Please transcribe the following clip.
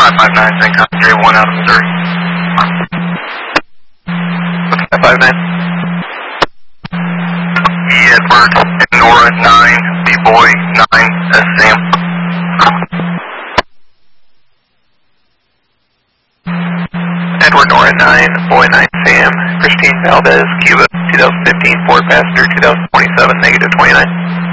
559, St. Andre, 1 out of Missouri. What's that, 59? E. Edward, Nora 9, B. Boy 9, S. Sam. Edward, Nora 9, Boy 9, Sam. Christine Valdez, Cuba, 2015, Ford passenger, 2027, negative 29.